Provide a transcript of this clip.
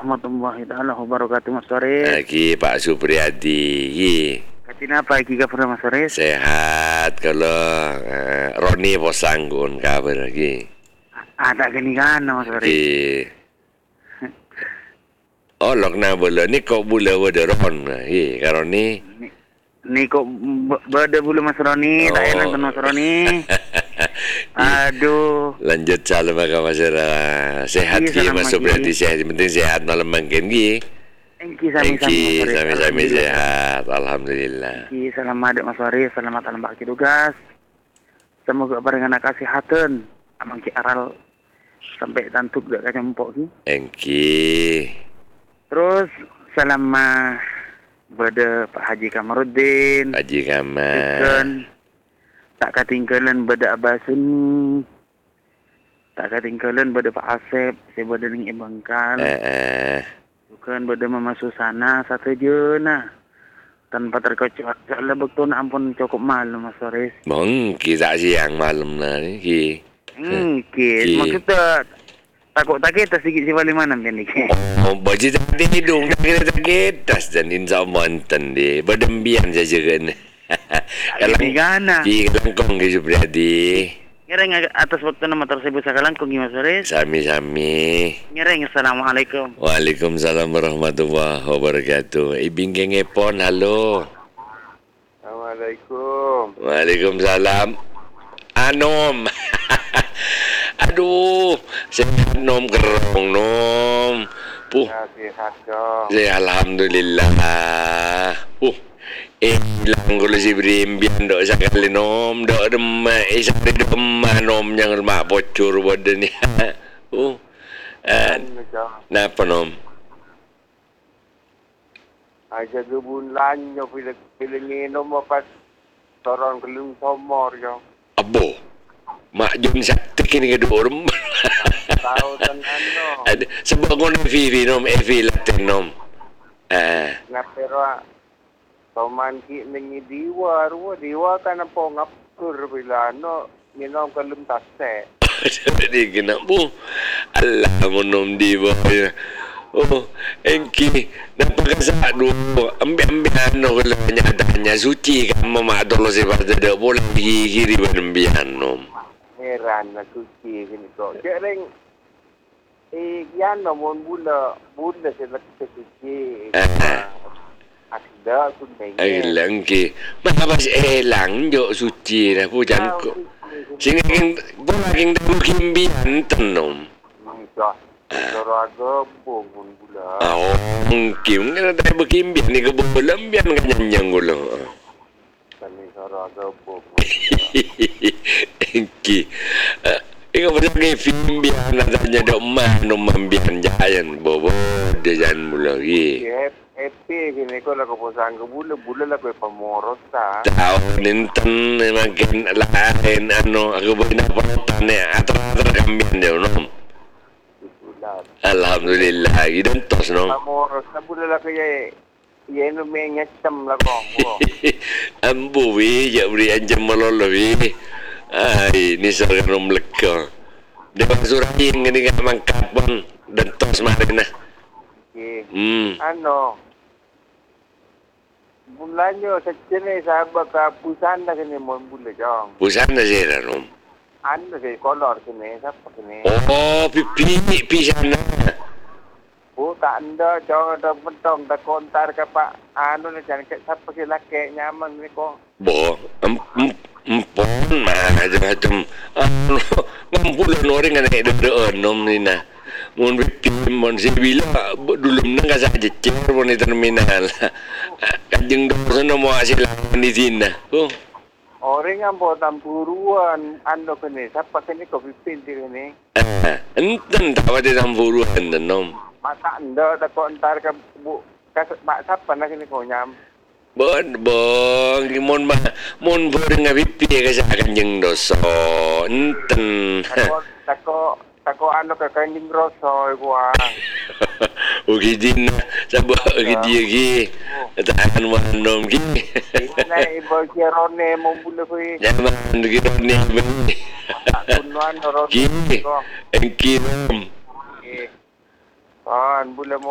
warahmatullahi taala wabarakatuh, Mas Faris. Lagi Pak Supriyadi. Katina apa lagi kabar Mas Faris? Sehat kalau Roni posanggun kabar lagi. Ada gini kan Mas Faris. Oh lok na bola ni kau bula wada ron karo ni. Ni kok bada bulu Mas Roni, tak enak Mas Roni. Aduh. Lanjut salam agak masyarakat. Sehat ki Mas Supriyadi sehat. Penting sehat malam mangkin ki. Sami-sami sehat. Alhamdulillah. Selamat Mas Faris, selamat alam baki tugas. Semoga barengan kesehatan. Amang ki aral sampai tantuk gak kacang empok ki. Terus salam pada Pak Haji Kamaruddin. Haji Kamar. Tak ketinggalan pada Abasun. Tak ketinggalan pada Pak Asep. Saya pada dengan Ibangkal. Bukan pada Mama Susana. Satu je nah. Tanpa terkocok. Soalnya betul ampun cukup malam Mas Faris. Mungkin tak siang malam lah ni. Mungkin. Maksudnya takut-takut sedikit si balik mana ni. Oh, baju tadi hidung tak ketas dan insya Allah enten dia. Berdembian saja kan. Kalau gana. Ki langkong ke Supriyadi. Ngereng atas waktu nama tersebut sekalangkong Mas Faris. Sami-sami. Ngereng assalamualaikum. Waalaikumsalam warahmatullahi wabarakatuh. Ibing kengepon halo. Assalamualaikum. Waalaikumsalam. Anom. Aduh, sehat nom gerong nom. Sehat dong. Alhamdulillah. Hilang kalau si berimbian dok sekali nom dok demak sampai demah nom yang lemak bocor badan ni. Napa nom? Aja bulan yo bila nginom apa torong kelung somor yo. Abo. Mak jun sakit kini kedua orang. Tahu tanano. Sebab kau Vivi nom, Evi latin nom. Ngapero paman ki nengi diwa kan apa ngapur bila no nginom kelung tase. Jadi kenapa? Allah menom diwa. Engki nampak kesak dulu. Ambil ano kalau tanya suci kan mama tolong sebab tidak boleh kiri berembian nom. Heran na suci gini kok. Jereng yan namun bula sila suci. Ada kunai. Elang ki. Mahas elang jo suci na pujan ko. Singin boleh king kimbian tenom. Saraga bungun bula. Mungkin kan ada berkimbian ni kebulan bian kenyang gulo. Kami saraga bungun. Engki. Ika berjaga film bian adanya dok mah nom bian jayan bobo de jan mula gi. Happy gini ko la ko posang ke bula la ko pamoros ta. Tahu ninten makin lain ano aku bina pertan ni atau kambian dia nom. Alhamdulillah gidan tos nom. Pamoros na bula la ko ye no me ngacam la ko. Ambu wi ya beri anjam malolo wi. Ai ni sarang nom leka. Dia surahin ngini ka mangkap bang dan tos marina. Ano bulanyo sa chene sa baka pusan na kini mo bula jong. Pusan na sila nom. Ano kay color kini sa kini. Oh pipi sana. Tak anda jong ada mentong da kontar ka pa ano na jan ka sa pakilake nyaman ni ko. Bo empon macam ngumpulin orang kan ada nom ni na. Mun bikin mun si bila dulum nang kasa jecer mun di terminal. Kanjeng dosa no mau hasil di sini. Orang yang buat tampuruan ando kene siapa kene ko pipin ni. Enten tahu di tampuruan nom. Masa anda da kontar ka bu ka siapa na kene ko nyam. Bon, mon bereng pipi ka sa kanjeng dosa. Enten. Tako ano ka kanjeng rosoy ko Ugi din sabo ugi dia gi. Tahan wanom gi. Ina ibo kirone mo bulu ko. Jangan gi rone. Kunwan ro. Gi. Engki. An bulu